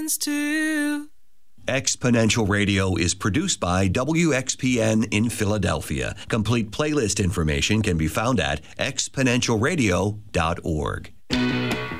too. Exponential Radio is produced by WXPN in Philadelphia. Complete playlist information can be found at exponentialradio.org.